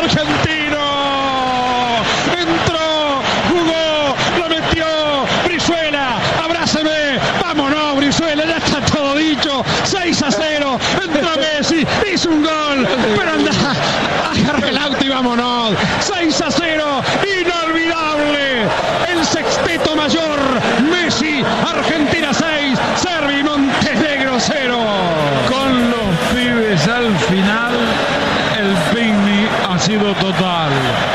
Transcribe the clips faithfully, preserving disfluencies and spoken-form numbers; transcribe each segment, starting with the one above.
argentino. Entró, jugó, lo metió. Brizuela, abrázame. Vámonos, Brizuela, ya está todo dicho. seis a cero. Entró Messi, hizo un gol. Pero anda, agarra el auto y vámonos. seis a cero. Inolvidable. El sexteto mayor. Messi, Argentina seis, Serbia y Montenegro cero. Con los pibes al final, el picnic ha sido total.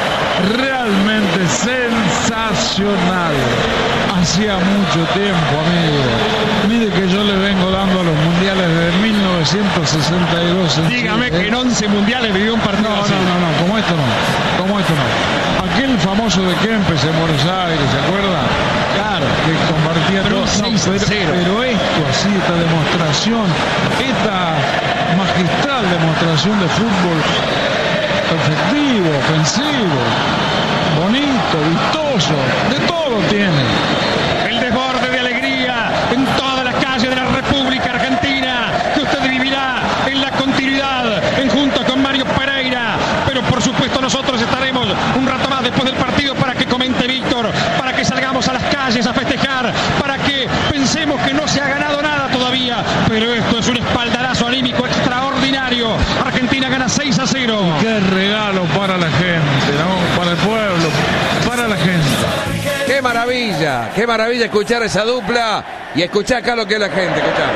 Realmente sensacional. Hacía mucho tiempo, amigo. Mire que yo le vengo dando a los mundiales desde mil novecientos sesenta y dos. Dígame que en once mundiales vivió un partido No, así. no, no, no, como esto no. Como esto no. Aquel famoso de Kempes en Buenos Aires, ¿se acuerda? Claro. Que compartía Pero todo. un seis a pero, cero. pero esto así, esta demostración, esta magistral demostración de fútbol efectivo, ofensivo, bonito, vistoso, de todo tiene. El desborde de alegría en todas las calles de la República Argentina, que usted vivirá en la continuidad, en junto con Mario Pereira. Pero por supuesto nosotros estaremos un rato más después del partido para que comente Víctor, para que salgamos a las calles a festejar, para que pensemos que no se ha ganado nada todavía. Pero esto es un espaldarazo anímico extraordinario. Argentina gana seis a cero. Qué regalo para la gente, ¿no? Para el pueblo, para la gente. Qué maravilla, qué maravilla escuchar esa dupla y escuchar acá lo que es la gente, escuchar.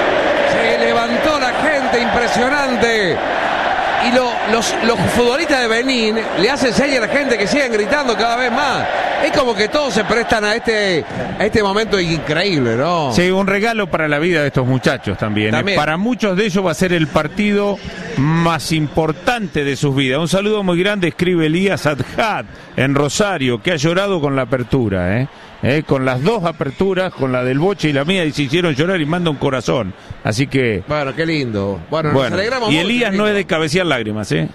Se levantó la gente, impresionante. Y lo, los, los futbolistas de Benín le hacen señas a la gente que sigan gritando cada vez más. Es como que todos se prestan a este, a este momento increíble, ¿no? Sí, un regalo para la vida de estos muchachos también. También. Para muchos de ellos va a ser el partido más importante de sus vidas. Un saludo muy grande, escribe Elías Adjad en Rosario, que ha llorado con la apertura, ¿eh? ¿Eh? Con las dos aperturas, con la del Boche y la mía, y se hicieron llorar y manda un corazón. Así que... Bueno, qué lindo. Bueno, nos Bueno, alegramos y mucho, Elías qué no lindo. es de cabecear lágrimas, ¿eh?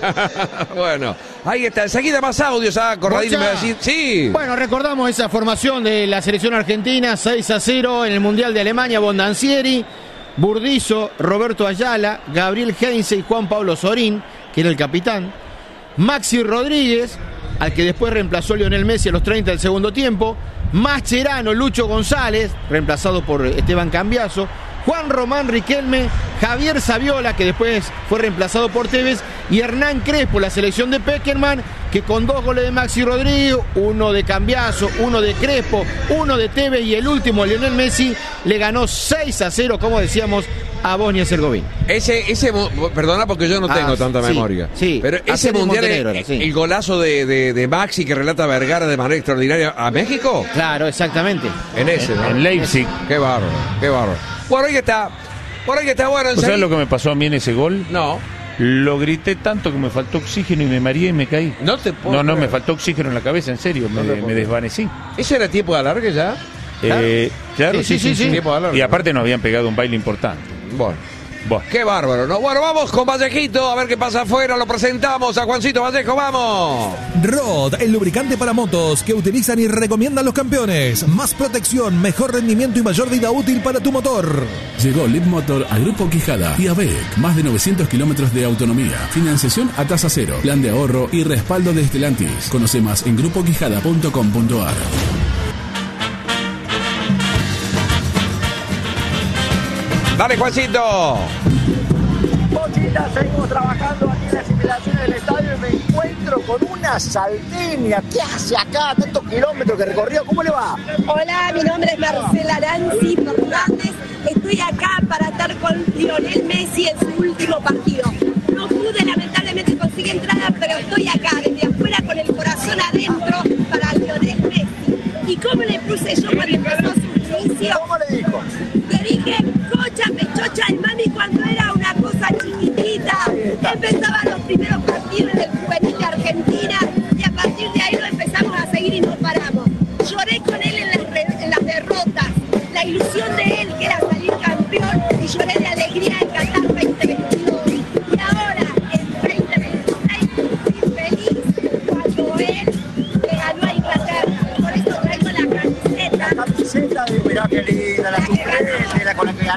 Bueno, ahí está. Enseguida más audios. Ah, Corradín me va a decir. Sí. Bueno, recordamos esa formación de la selección argentina, seis a cero en el Mundial de Alemania, Bondancieri, Burdizo, Roberto Ayala, Gabriel Heinze y Juan Pablo Sorín, que era el capitán, Maxi Rodríguez, al que después reemplazó Lionel Messi a los treinta del segundo tiempo, Mascherano, Lucho González, reemplazado por Esteban Cambiaso, Juan Román Riquelme, Javier Saviola, que después fue reemplazado por Tevez, y Hernán Crespo, la selección de Peckerman, que con dos goles de Maxi Rodríguez, uno de Cambiaso, uno de Crespo, uno de Tevez y el último, Lionel Messi, le ganó seis a cero, como decíamos, a Bosnia y Herzegovina. Ese, ese, perdona porque yo no tengo Ah, tanta sí, memoria. sí. Pero Así ese de mundial, Montenegro el, era, sí. el golazo de, de, de Maxi que relata Vergara de manera extraordinaria a México. Claro, exactamente. En ese, ¿no? En Leipzig. Qué bárbaro, qué bárbaro. Bueno, ahí está. Por ahí está bueno. ¿Tú sabes lo que me pasó a mí en ese gol? No. Lo grité tanto que me faltó oxígeno y me mareé y me caí. No te puedo No, no, creer. me faltó oxígeno en la cabeza, en serio, No me, te puedo me creer. desvanecí. ¿Eso era tiempo de alargue ya? Eh, claro, sí, sí, sí. Tiempo de alargue, Y ¿no? aparte nos habían pegado un baile importante. Bueno. Bueno. Qué bárbaro, ¿no? Bueno, vamos con Vallejito, a ver qué pasa afuera. Lo presentamos a Juancito Vallejo, vamos. Rod, el lubricante para motos que utilizan y recomiendan los campeones. Más protección, mejor rendimiento y mayor vida útil para tu motor. Llegó Leapmotor a Grupo Quijada y a B E C. Más de novecientos kilómetros de autonomía. Financiación a tasa cero. Plan de ahorro y respaldo de Stellantis. Conoce más en grupo quijada punto com punto a r. Dale, Juancito. Bochita, seguimos trabajando aquí en las inmediaciones del estadio y me encuentro con una salteña. ¿Qué hace acá? Tantos kilómetros que recorrió. ¿Cómo le va? Hola, mi nombre es Marcela Aranzi Fernández. Estoy acá para estar con Lionel Messi en su último partido. No pude lamentablemente conseguir entrada, pero estoy acá desde afuera con el corazón adentro para Lionel Messi. ¿Y cómo le puse yo cuando empezó su inicio? ¿Cómo le dijo? Le dije, cocha, pechocha de mami cuando era una cosa chiquitita. Empezaban los primeros partidos del juvenil de Argentina y a partir de ahí lo empezamos a seguir y no paramos. Lloré con él en las, re- en las derrotas, la ilusión de él que era salir campeón y lloré de alegría